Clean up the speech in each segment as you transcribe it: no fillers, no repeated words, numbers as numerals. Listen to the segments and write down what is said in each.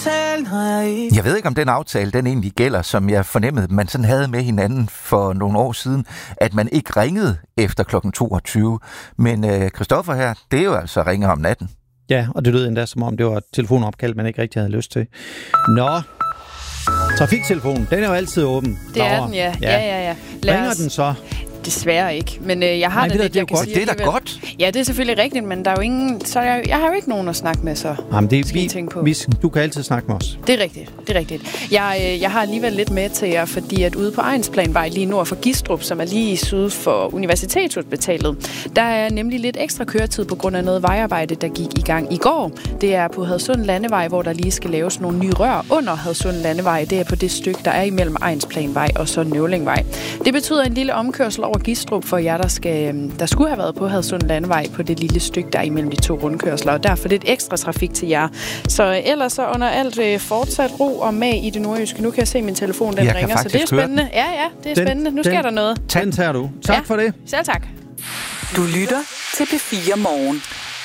aftalen har jeg ikke. Jeg ved ikke, om den aftale, den egentlig gælder, som jeg fornemmede, man sådan havde med hinanden for nogle år siden, at man ikke ringede efter klokken 22. Men Christoffer her, det er jo altså ringer om natten. Ja, og det lød endda, som om det var et telefonopkald, man ikke rigtig havde lyst til. Nå, trafiktelefonen, den er jo altid åben. Det er den, ja. Ja. Ringer den så? Desværre ikke, men jeg har det jeg kan sige. Det er da godt. Ja, det er selvfølgelig rigtigt, men der er jo ingen, så jeg har jo ikke nogen at snakke med, så jamen, du kan altid snakke med os. Det er rigtigt. Jeg har alligevel lidt med til jer, fordi at ude på Egnsplanvej lige nord for Gistrup, som er lige syd for Universitetshospitalet, der er nemlig lidt ekstra køretid på grund af noget vejarbejde, der gik i gang i går. Det er på Hadsund Landevej, hvor der lige skal laves nogle nye rør under Hadsund Landevej. Det er på det stykke, der er imellem Egnsplanvej og så Nøvlingvej. Det betyder en lille omkørsel over Gistrup for jer, der skulle have været på Hadsund Landevej på det lille stykke, der er imellem de to rundkørsler, og derfor lidt ekstra trafik til jer. Så ellers så under alt fortsat ro og mag i det nordjyske. Nu kan jeg se, min telefon den ringer, så det er spændende. Ja, det er spændende. Nu sker der noget. Den tager du. Tak for det. Selv tak. Du lytter til P4 Morgen.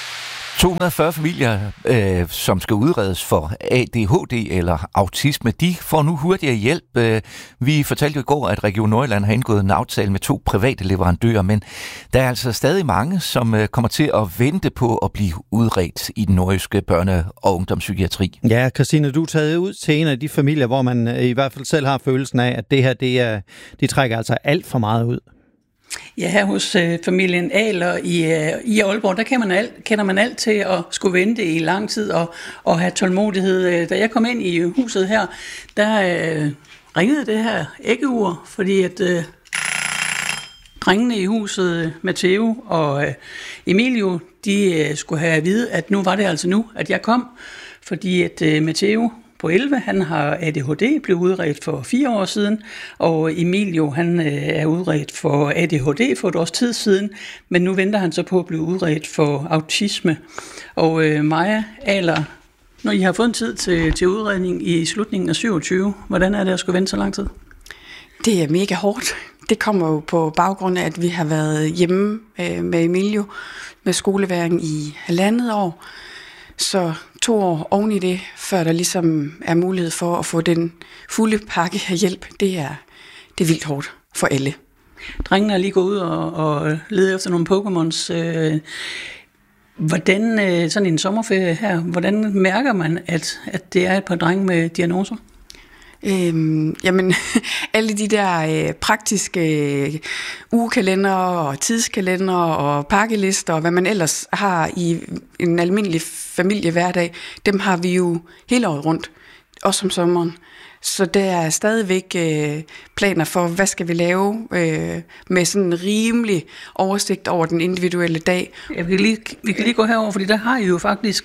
240 familier, som skal udredes for ADHD eller autisme, de får nu hurtigere hjælp. Vi fortalte jo i går, at Region Nordjylland har indgået en aftale med 2 private leverandører, men der er altså stadig mange, som kommer til at vente på at blive udredt i den nordjyske børne- og ungdomspsykiatri. Ja, Christine, du er taget ud til en af de familier, hvor man i hvert fald selv har følelsen af, at det her, de trækker altså alt for meget ud. Ja, her hos familien Ahler i Aalborg, der kender man alt til at skulle vente i lang tid og have tålmodighed. Da jeg kom ind i huset her, der ringede det her æggeur, fordi at drengene i huset, Matteo og Emilio, de skulle have at vide, at nu var det altså nu, at jeg kom, fordi at Matteo på 11, han har ADHD, blev udredt for 4 år siden, og Emilio, han er udredt for ADHD for et års tid siden, men nu venter han så på at blive udredt for autisme. Og Maja Ahler, når I har fået en tid til udredning i slutningen af 27, hvordan er det at skulle vente så lang tid? Det er mega hårdt. Det kommer jo på baggrund af, at vi har været hjemme med Emilio med skoleværing i 1,5 år. Så 2 år oven i det, før der ligesom er mulighed for at få den fulde pakke af hjælp, det er vildt hårdt for alle. Drengene er lige gået ud og leder efter nogle Pokémons. Hvordan sådan en sommerferie her, hvordan mærker man, at det er et par drenge med diagnoser? Jamen, alle de der praktiske ugekalender og tidskalender og pakkelister og hvad man ellers har i en almindelig familiehverdag, dem har vi jo hele året rundt, også om sommeren. Så der er stadigvæk planer for, hvad skal vi lave med sådan en rimelig oversigt over den individuelle dag. Ja, vi kan lige gå herover, fordi der har I jo faktisk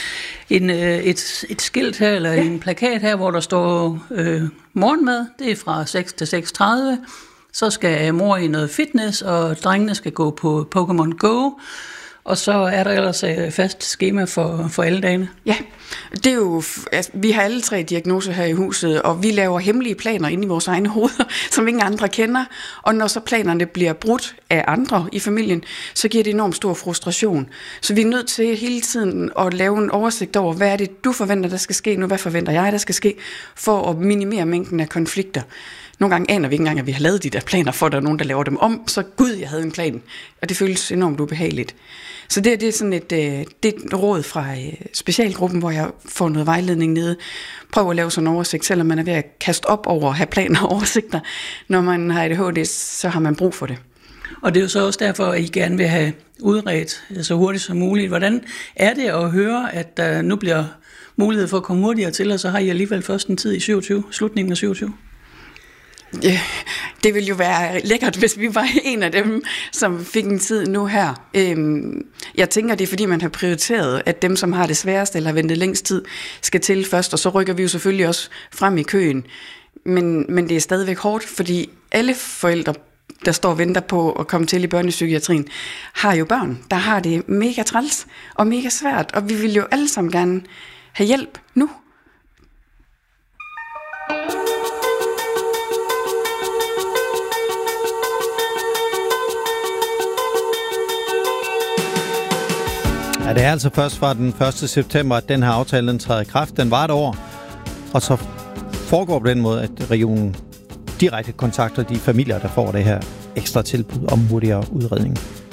et skilt her, eller en plakat her, hvor der står morgenmad. Det er fra 6 til 6:30. Så skal mor i noget fitness, og drengene skal gå på Pokémon Go. Og så er der ellers fast skema for alle dagene. Ja, det er jo, altså, vi har alle 3 diagnoser her i huset, og vi laver hemmelige planer inde i vores egne hoveder, som ingen andre kender. Og når så planerne bliver brudt af andre i familien, så giver det enormt stor frustration. Så vi er nødt til hele tiden at lave en oversigt over, hvad er det, du forventer, der skal ske nu, hvad forventer jeg, der skal ske, for at minimere mængden af konflikter. Nogle gange aner vi ikke engang, at vi har lavet de der planer, for der er nogen, der laver dem om. Så gud, jeg havde en plan. Og det føles enormt ubehageligt. Så det er sådan et råd fra specialgruppen, hvor jeg får noget vejledning nede. Prøv at lave sådan en oversigt, selvom man er ved at kaste op over at have planer og oversigter. Når man har ADHD, så har man brug for det. Og det er jo så også derfor, at I gerne vil have udredt så hurtigt som muligt. Hvordan er det at høre, at der nu bliver mulighed for at komme hurtigere til, og så har I alligevel først en tid i 27, slutningen af 27? Ja, det ville jo være lækkert, hvis vi var en af dem, som fik en tid nu her. Jeg tænker, det er fordi, man har prioriteret, at dem, som har det sværeste eller har ventet længst tid, skal til først, og så rykker vi jo selvfølgelig også frem i køen. Men det er stadigvæk hårdt, fordi alle forældre, der står og venter på at komme til i børnepsykiatrien, har jo børn, der har det mega træls og mega svært, og vi vil jo alle sammen gerne have hjælp nu. Ja, det er altså først fra den 1. september, at den her aftale den træder i kraft. Den var et år, og så foregår på den måde, at regionen direkte kontakter de familier, der får det her ekstra tilbud om hurtigere udredning.